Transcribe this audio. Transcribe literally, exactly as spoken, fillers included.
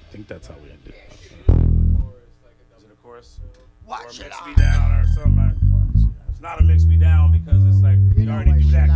think that's how we ended. Is it a chorus? Watch or it mix out. me down or something. It's not a mix me down because it's like we know already what do she that